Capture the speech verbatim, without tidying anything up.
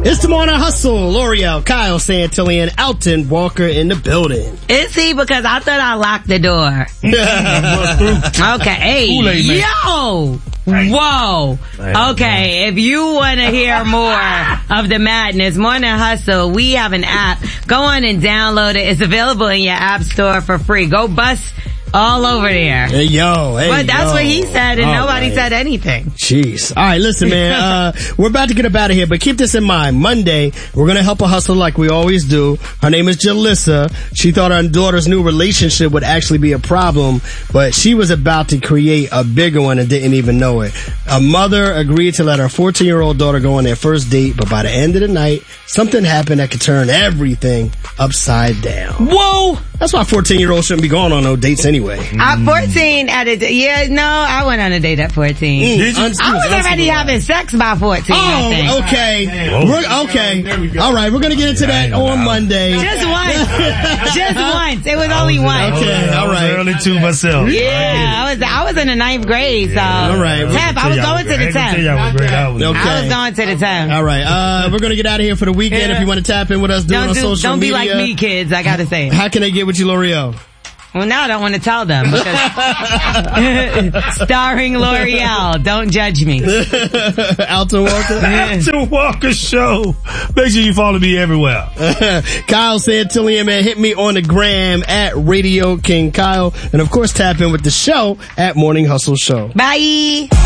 It's the Morning Hustle. L'Oreal, Kyle Santillan, Alton Walker in the building. Is he? Because I thought I locked the door. Okay. Hey, yo! Whoa. Okay, if you want to hear more of the madness, Morning Hustle, we have an app. Go on and download it. It's available in your app store for free. Go bust all over there. Hey, yo. Hey, But that's yo. what he said, and all nobody right. said anything. Jeez. All right, listen, man. Uh, we're about to get up out of here, but keep this in mind. Monday, we're going to help a hustle like we always do. Her name is Jalissa. She thought her daughter's new relationship would actually be a problem, but she was about to create a bigger one and didn't even know it. A mother agreed to let her fourteen-year-old daughter go on their first date, but by the end of the night, something happened that could turn everything upside down. Whoa! That's why fourteen-year-olds shouldn't be going on no dates anyway. At fourteen, at a, yeah, no, I went on a date at fourteen. Mm, I was already having sex by fourteen, I think. Oh, okay. We're, okay. All right, we're going to get into that on Monday. Just once. Just once. It was only once. Okay, all right. Early to myself. Yeah, I was I was in the ninth grade, so. All right. tenth, I was going to the tenth. Okay. I was going to the tenth. All right. Uh, we're going to get out of here for the weekend. Yeah. If you want to tap in with us, do it Don't on do, social don't media. be like me, kids. I gotta say it. How can they get with you, L'Oreal? Well, now I don't want to tell them. Because starring L'Oreal. Don't judge me. Alton Walker. Alton Walker Show. Make sure you follow me everywhere. Kyle Santillan, man, hit me on the gram at Radio King Kyle. And of course, tap in with the show at Morning Hustle Show. Bye.